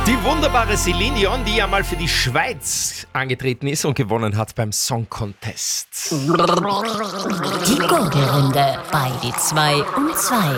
Die wunderbare Celine Dion, die ja mal für die Schweiz angetreten ist und gewonnen hat beim Song Contest. Die Gurgelrunde bei die 2 um 2.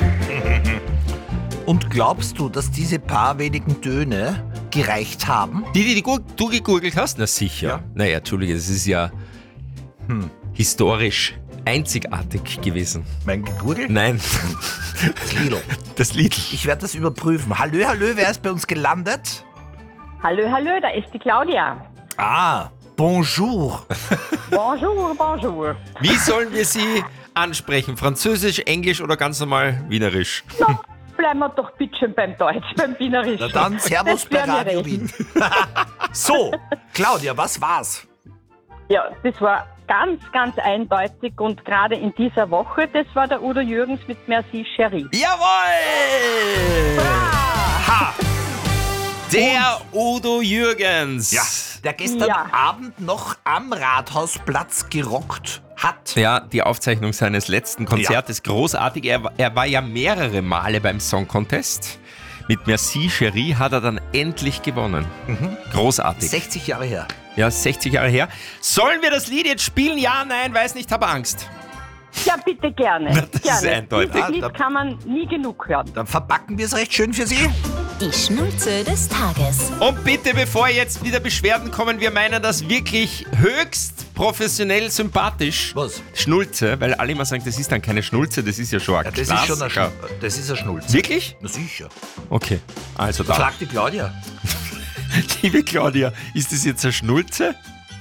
Und glaubst du, dass diese paar wenigen Töne gereicht haben? Die du gegurgelt hast? Na sicher. Ja. Naja, Entschuldige, das ist ja historisch einzigartig gewesen. Mein Gegurgel? Nein, Das Liedl. das Lied. Ich werde das überprüfen. Hallö, wer ist bei uns gelandet? Hallo, da ist die Claudia. Ah, bonjour. Bonjour. Wie sollen wir sie ansprechen? Französisch, Englisch oder ganz normal Wienerisch? Na, bleiben wir doch bitte schön beim Deutsch, beim Wienerischen. Na dann, Servus Das bei wär mir Radio recht. Wien. So, Claudia, was war's? Ja, das war ganz eindeutig und gerade in dieser Woche, das war der Udo Jürgens mit Merci Chérie. Jawohl! Ha! Der Udo Jürgens. Ja, der gestern Ja. Abend noch am Rathausplatz gerockt hat. Ja, die Aufzeichnung seines letzten Konzertes, großartig. Er war ja mehrere Male beim Song Contest. Mit Merci Chérie hat er dann endlich gewonnen. Großartig. 60 Jahre her. Ja, 60 Jahre her. Sollen wir das Lied jetzt spielen? Ja, nein, weiß nicht, habe Angst. Ja, bitte gerne. Das gerne. ist eindeutig. Dieses Lied Ja, kann man nie genug hören. Dann verpacken wir es recht schön für Sie. Die Schnulze des Tages. Und bitte, bevor jetzt wieder Beschwerden kommen, wir meinen das wirklich höchst professionell sympathisch. Was? Schnulze, weil alle immer sagen, das ist dann keine Schnulze, das ist ja schon ein Ja, das ist schon Klassiker. das ist ein Schnulz. Wirklich? Na sicher. Okay, also da. Frag die Claudia. Liebe Claudia, ist das jetzt eine Schnulze?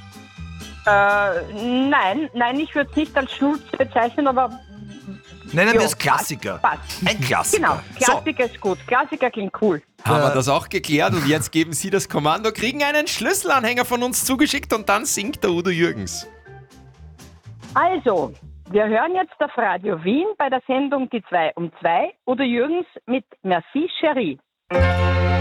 Nein, ich würde es nicht als Schnulz bezeichnen, aber Nennen Jo, wir es Klassiker. passt. Ein Klassiker. Genau, Klassiker ist gut. Klassiker klingt cool. Haben wir das auch geklärt und jetzt geben Sie das Kommando, kriegen einen Schlüsselanhänger von uns zugeschickt und dann singt der Udo Jürgens. Also, wir hören jetzt auf Radio Wien bei der Sendung Die 2 um 2 Udo Jürgens mit Merci Chérie.